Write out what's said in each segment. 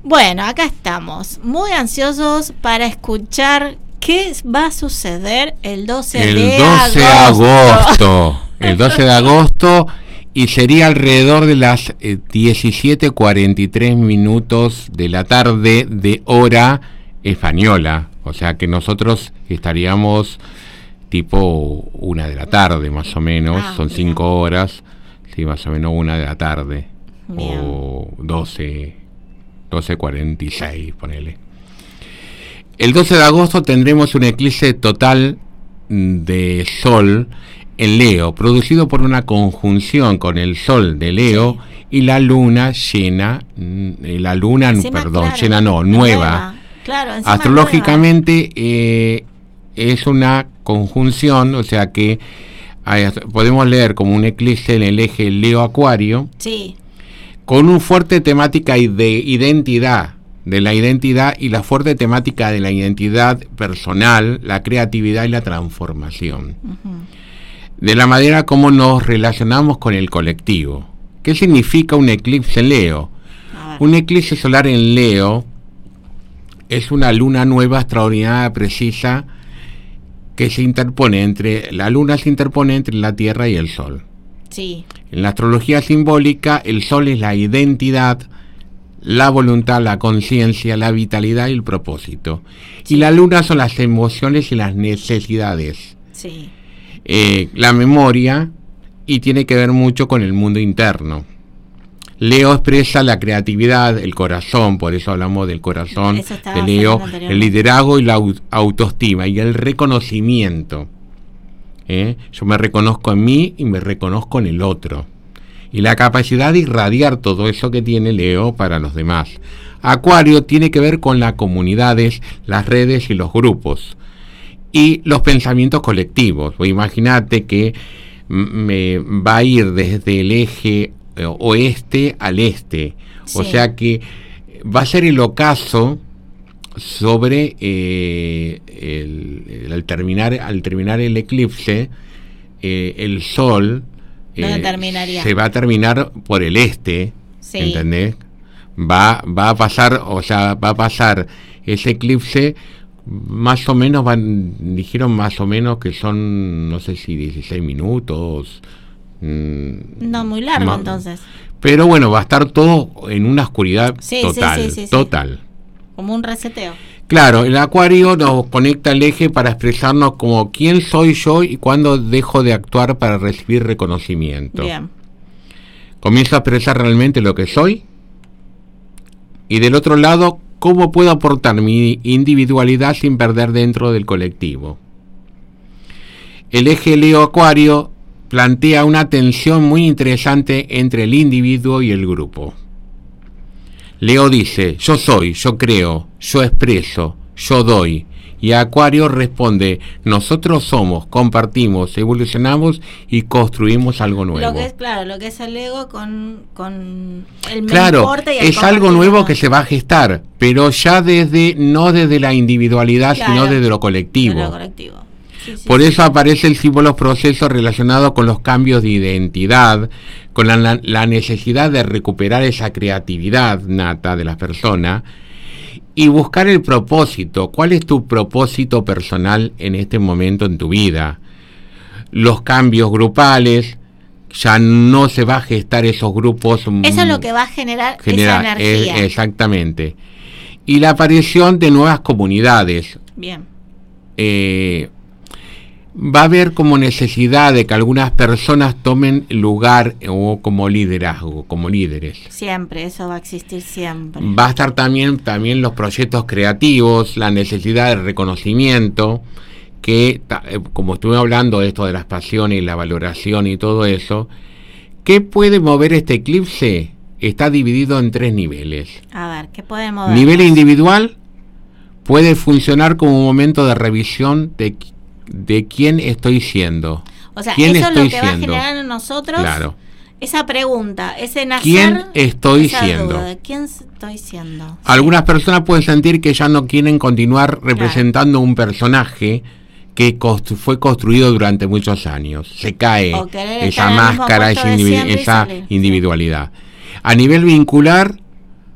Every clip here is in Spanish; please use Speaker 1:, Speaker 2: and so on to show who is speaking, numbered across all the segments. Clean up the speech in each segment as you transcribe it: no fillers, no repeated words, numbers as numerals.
Speaker 1: Bueno, acá estamos, muy ansiosos para escuchar qué va a suceder el 12 de agosto.
Speaker 2: El 12 de agosto, y sería alrededor de las 17:43 de la tarde de hora española. O sea que nosotros estaríamos tipo 1 de la tarde más o menos, son 5 horas, sí, más o menos 1 de la tarde. Bien. O 12:46, ponele. El 12 de agosto tendremos un eclipse total de Sol en Leo, producido por una conjunción con el Sol de Leo y la Luna llena, nueva.
Speaker 1: Claro,
Speaker 2: astrológicamente es una conjunción, o sea que podemos leer como un eclipse en el eje Leo-Acuario,
Speaker 1: sí,
Speaker 2: con una fuerte temática de identidad, y la fuerte temática de la identidad personal, la creatividad y la transformación. De la manera como nos relacionamos con el colectivo. ¿Qué significa un eclipse en Leo? Un eclipse solar en Leo es una luna nueva extraordinaria, precisa, que la luna se interpone entre la Tierra y el Sol.
Speaker 1: Sí.
Speaker 2: En la astrología simbólica, el Sol es la identidad, la voluntad, la conciencia, la vitalidad y el propósito. Sí. Y la luna son las emociones y las necesidades.
Speaker 1: Sí.
Speaker 2: La memoria, y tiene que ver mucho con el mundo interno. Leo expresa la creatividad, el corazón, por eso hablamos del corazón de Leo, el liderazgo y la autoestima y el reconocimiento. Yo me reconozco en mí y me reconozco en el otro. Y la capacidad de irradiar todo eso que tiene Leo para los demás. Acuario tiene que ver con las comunidades, las redes y los grupos. Y los pensamientos colectivos. Imagínate que me va a ir desde el eje oeste al este. Sí. O sea que va a ser el ocaso sobre al terminar el eclipse, el Sol se va a terminar por el este, sí. ¿Entendés? Va a pasar ese eclipse, más o menos dijeron más o menos que son, no sé si 16 minutos.
Speaker 1: No muy largo entonces.
Speaker 2: Pero bueno, va a estar todo en una oscuridad total.
Speaker 1: Sí. Como un reseteo.
Speaker 2: Claro, el Acuario nos conecta al eje para expresarnos como quién soy yo y cuándo dejo de actuar para recibir reconocimiento.
Speaker 1: Bien.
Speaker 2: Comienzo a expresar realmente lo que soy. Y del otro lado, cómo puedo aportar mi individualidad sin perder dentro del colectivo. El eje Leo-Acuario plantea una tensión muy interesante entre el individuo y el grupo. Leo dice, yo soy, yo creo, yo expreso, yo doy. Y Acuario responde, nosotros somos, compartimos, evolucionamos y construimos algo nuevo.
Speaker 1: Lo que es el ego con el me
Speaker 2: importa y el es algo nuevo que se va a gestar, pero ya no desde la individualidad, sino desde lo colectivo. Por eso aparece el símbolo proceso relacionado con los cambios de identidad, con la necesidad de recuperar esa creatividad nata de la persona y buscar el propósito. ¿Cuál es tu propósito personal en este momento en tu vida? Los cambios grupales, ya no se va a gestar esos grupos.
Speaker 1: Eso es lo que va a generar esa energía.
Speaker 2: Exactamente. Y la aparición de nuevas comunidades.
Speaker 1: Bien.
Speaker 2: Va a haber como necesidad de que algunas personas tomen lugar o como liderazgo, como líderes.
Speaker 1: Siempre, eso va a existir siempre.
Speaker 2: Va a estar también los proyectos creativos, la necesidad de reconocimiento, que como estuve hablando de esto de las pasiones y la valoración y todo eso, ¿qué puede mover este eclipse? Está dividido en 3 niveles.
Speaker 1: A ver, ¿qué puede mover?
Speaker 2: Nivel individual puede funcionar como un momento de revisión de quién estoy siendo.
Speaker 1: O sea, eso es lo que va a generar en nosotros esa pregunta, ese nacer.
Speaker 2: ¿Quién estoy siendo?
Speaker 1: Duda de ¿quién estoy siendo?
Speaker 2: Algunas personas pueden sentir que ya no quieren continuar representando un personaje que fue construido durante muchos años. Se cae esa máscara, esa individualidad. A nivel vincular,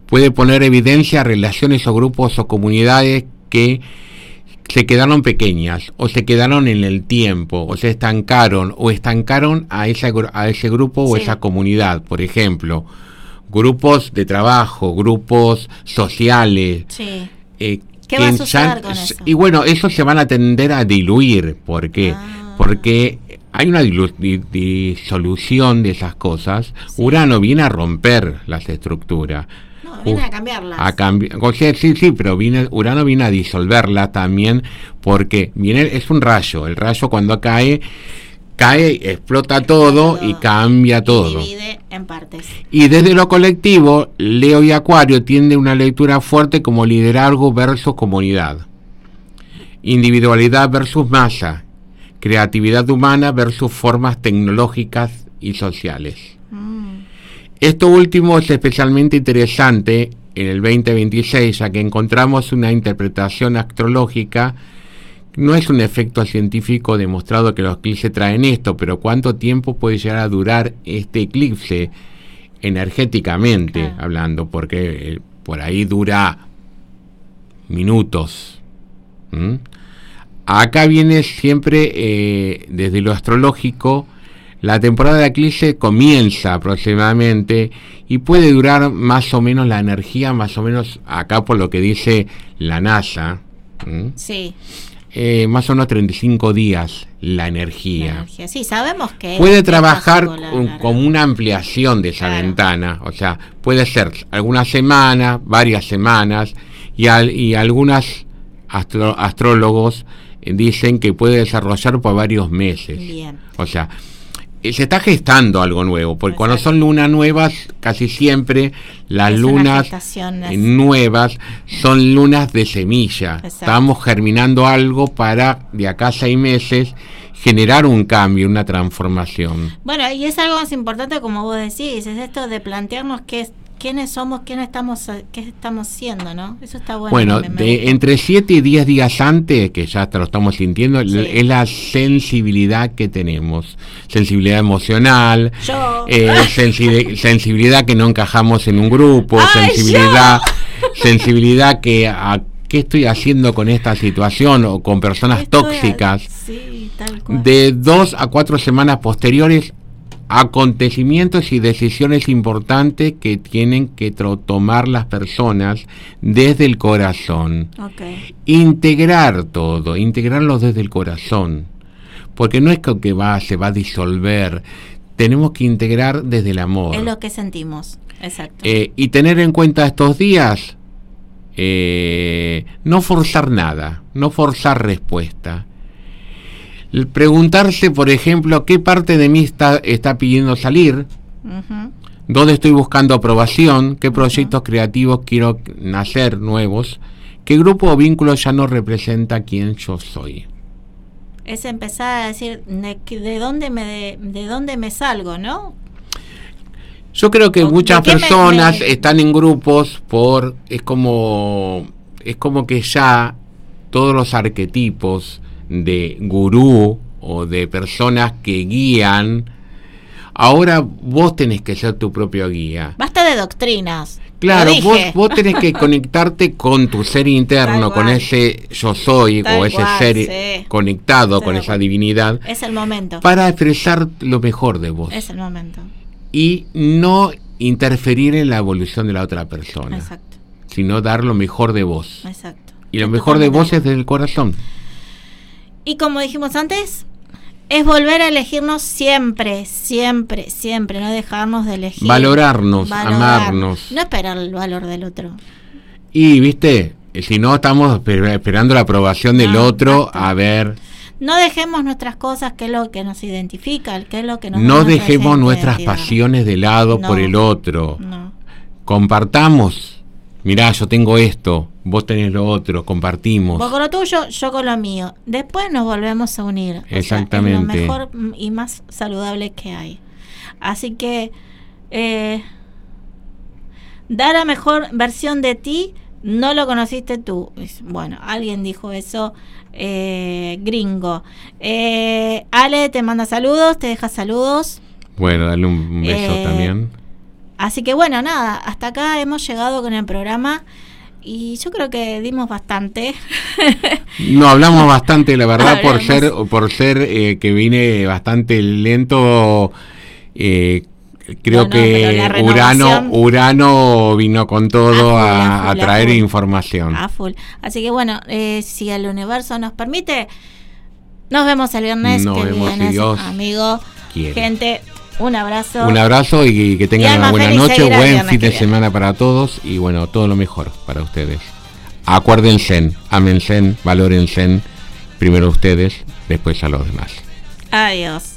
Speaker 2: puede poner evidencia a relaciones o grupos o comunidades que se quedaron pequeñas o se quedaron en el tiempo o se estancaron a ese grupo o esa comunidad. Por ejemplo, grupos de trabajo, grupos sociales.
Speaker 1: Sí. ¿Qué va a suceder con eso?
Speaker 2: Y bueno, eso se van a tender a diluir. ¿Por qué? Porque hay una disolución de esas cosas. Sí. Urano viene a romper las estructuras.
Speaker 1: No, viene a cambiarlas.
Speaker 2: O sea, sí, pero Urano viene a disolverlas también, porque es un rayo. El rayo cuando cae, explota todo y cambia todo.
Speaker 1: Y divide en partes.
Speaker 2: Y desde lo colectivo, Leo y Acuario tienden una lectura fuerte como liderazgo versus comunidad, individualidad versus masa, creatividad humana versus formas tecnológicas y sociales. Esto último es especialmente interesante en el 2026, ya que encontramos una interpretación astrológica. No es un efecto científico demostrado que los eclipses traen esto, pero ¿cuánto tiempo puede llegar a durar este eclipse energéticamente hablando? Porque por ahí dura minutos. Acá viene siempre, desde lo astrológico, la temporada de eclipse comienza aproximadamente y puede durar más o menos la energía, más o menos acá por lo que dice la NASA.
Speaker 1: Sí.
Speaker 2: Más o menos 35 días la energía.
Speaker 1: Sí, sabemos que
Speaker 2: puede trabajar como una ampliación de esa ventana, o sea, puede ser algunas semanas, varias semanas, y algunas astrólogos dicen que puede desarrollar por varios meses.
Speaker 1: Bien.
Speaker 2: O sea, se está gestando algo nuevo, porque cuando son lunas nuevas, casi siempre las lunas nuevas son lunas de semilla. Estamos germinando algo para de acá a 6 meses generar un cambio, una transformación.
Speaker 1: Bueno, y es algo más importante, como vos decís, es esto de plantearnos quiénes somos, qué estamos haciendo, ¿no? Eso está bueno.
Speaker 2: Bueno, entre 7 y 10 días antes, que ya lo estamos sintiendo, es la sensibilidad que tenemos. Sensibilidad emocional, sensibilidad que no encajamos en un grupo, sensibilidad que qué estoy haciendo con esta situación o con personas tóxicas.
Speaker 1: Sí, tal cual.
Speaker 2: De 2 a 4 semanas posteriores, acontecimientos y decisiones importantes que tienen que tomar las personas desde el corazón. Integrar todo, integrarlo desde el corazón, porque no es que se va a disolver, tenemos que integrar desde el amor.
Speaker 1: Es lo que sentimos, exacto.
Speaker 2: Y tener en cuenta estos días, no forzar nada, no forzar respuesta. Preguntarse, por ejemplo, qué parte de mí está pidiendo salir, dónde estoy buscando aprobación, qué proyectos creativos quiero nacer nuevos, qué grupo o vínculo ya no representa quién yo soy.
Speaker 1: Es empezar a decir de dónde me salgo, ¿no?
Speaker 2: Yo creo que muchas personas están en grupos es como que ya todos los arquetipos de gurú o de personas que guían, ahora vos tenés que ser tu propio guía.
Speaker 1: Basta de doctrinas.
Speaker 2: Claro, vos tenés que conectarte con tu ser interno, con ese yo soy, o ese ser conectado con esa divinidad.
Speaker 1: Es el momento.
Speaker 2: Para expresar lo mejor de vos.
Speaker 1: Es el momento.
Speaker 2: Y no interferir en la evolución de la otra persona.
Speaker 1: Exacto.
Speaker 2: Sino dar lo mejor de vos.
Speaker 1: Exacto.
Speaker 2: Y lo mejor de vos es del corazón.
Speaker 1: Y como dijimos antes, es volver a elegirnos siempre, no dejarnos de elegir.
Speaker 2: Valorarnos, amarnos.
Speaker 1: No esperar el valor del otro.
Speaker 2: Y, viste, si no estamos esperando la aprobación del otro, a ver.
Speaker 1: No dejemos nuestras cosas, que es lo que nos identifica, que es lo que nos
Speaker 2: no dejemos nuestras pasiones de lado por el otro.
Speaker 1: No.
Speaker 2: Compartamos. Mirá, yo tengo esto, vos tenés lo otro, compartimos.
Speaker 1: Vos con lo tuyo, yo con lo mío. Después nos volvemos a unir.
Speaker 2: Exactamente.
Speaker 1: O sea, es lo mejor y más saludable que hay. Así que da la mejor versión de ti, no lo conociste tú. Bueno, alguien dijo eso, gringo. Ale te manda saludos, te deja saludos.
Speaker 2: Bueno, dale un beso también.
Speaker 1: Así que bueno, nada, hasta acá hemos llegado con el programa y yo creo que dimos bastante.
Speaker 2: No, hablamos bastante, la verdad, por ser que vine bastante lento. Creo que Urano vino con todo a traer información.
Speaker 1: A full. Así que bueno, si el universo nos permite, nos vemos el viernes que viene, si amigo, quiere. Gente, un abrazo.
Speaker 2: Un abrazo y que tengan una buena noche, buen fin de semana para todos y bueno, todo lo mejor para ustedes. Acuérdense, ámense, valórense, primero ustedes, después a los demás.
Speaker 1: Adiós.